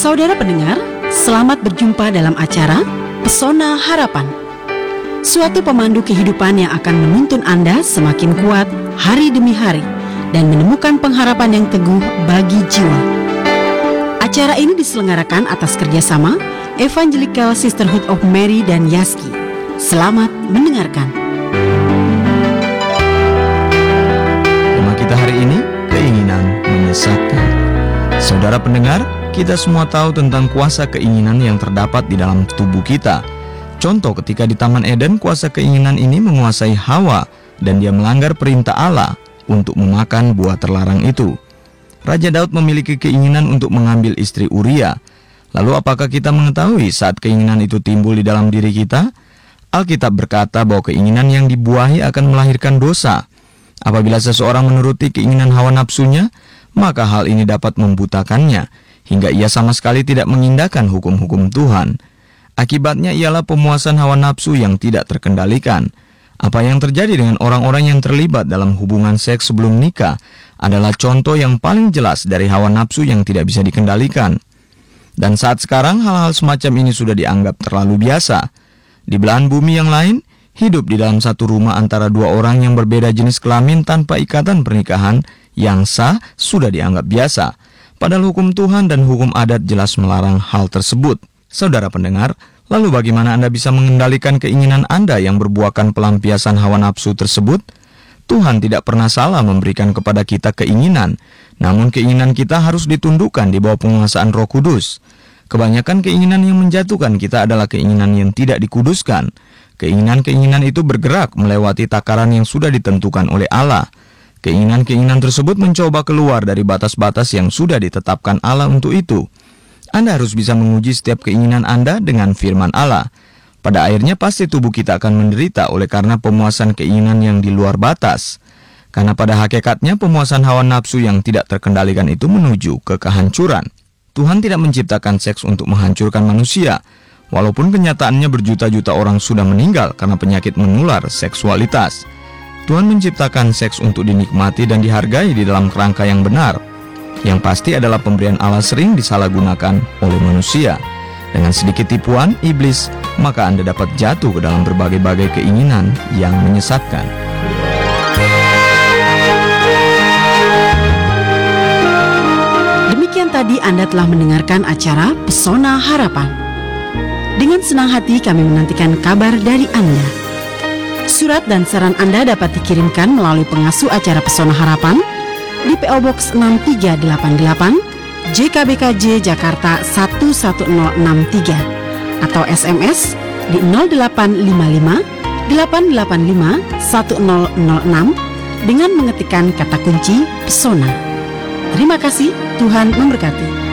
Saudara pendengar, selamat berjumpa dalam acara Pesona Harapan. Suatu pemandu kehidupan yang akan menuntun Anda semakin kuat hari demi hari dan menemukan pengharapan yang teguh bagi jiwa. Acara ini diselenggarakan atas kerjasama Evangelical Sisterhood of Mary dan Yaski. Selamat mendengarkan. Tema kita hari ini, keinginan menyesatkan. Saudara pendengar, kita semua tahu tentang kuasa keinginan yang terdapat di dalam tubuh kita. Contoh ketika di Taman Eden, kuasa keinginan ini menguasai Hawa dan dia melanggar perintah Allah untuk memakan buah terlarang itu. Raja Daud memiliki keinginan untuk mengambil istri Uria. Lalu apakah kita mengetahui saat keinginan itu timbul di dalam diri kita? Alkitab berkata bahwa keinginan yang dibuahi akan melahirkan dosa. Apabila seseorang menuruti keinginan hawa nafsunya, maka hal ini dapat membutakannya, hingga ia sama sekali tidak mengindahkan hukum-hukum Tuhan. Akibatnya ialah pemuasan hawa nafsu yang tidak terkendalikan. Apa yang terjadi dengan orang-orang yang terlibat dalam hubungan seks sebelum nikah adalah contoh yang paling jelas dari hawa nafsu yang tidak bisa dikendalikan. Dan saat sekarang hal-hal semacam ini sudah dianggap terlalu biasa. Di belahan bumi yang lain, hidup di dalam satu rumah antara dua orang yang berbeda jenis kelamin tanpa ikatan pernikahan yang sah sudah dianggap biasa. Padahal hukum Tuhan dan hukum adat jelas melarang hal tersebut. Saudara pendengar, lalu bagaimana Anda bisa mengendalikan keinginan Anda yang berbuahkan pelampiasan hawa nafsu tersebut? Tuhan tidak pernah salah memberikan kepada kita keinginan, namun keinginan kita harus ditundukkan di bawah penguasaan Roh Kudus. Kebanyakan keinginan yang menjatuhkan kita adalah keinginan yang tidak dikuduskan. Keinginan-keinginan itu bergerak melewati takaran yang sudah ditentukan oleh Allah. Keinginan-keinginan tersebut mencoba keluar dari batas-batas yang sudah ditetapkan Allah untuk itu. Anda harus bisa menguji setiap keinginan Anda dengan firman Allah. Pada akhirnya pasti tubuh kita akan menderita oleh karena pemuasan keinginan yang di luar batas. Karena pada hakikatnya pemuasan hawa nafsu yang tidak terkendalikan itu menuju ke kehancuran. Tuhan tidak menciptakan seks untuk menghancurkan manusia. Walaupun kenyataannya berjuta-juta orang sudah meninggal karena penyakit menular seksualitas. Tuhan menciptakan seks untuk dinikmati dan dihargai di dalam kerangka yang benar. Yang pasti adalah pemberian Allah sering disalahgunakan oleh manusia. Dengan sedikit tipuan iblis, maka Anda dapat jatuh ke dalam berbagai-bagai keinginan yang menyesatkan. Demikian tadi Anda telah mendengarkan acara Pesona Harapan. Dengan senang hati kami menantikan kabar dari Anda. Surat dan saran Anda dapat dikirimkan melalui pengasuh acara Pesona Harapan di PO Box 6388 JKBKJ Jakarta 11063 atau SMS di 0855 885 1006 dengan mengetikkan kata kunci Pesona. Terima kasih, Tuhan memberkati.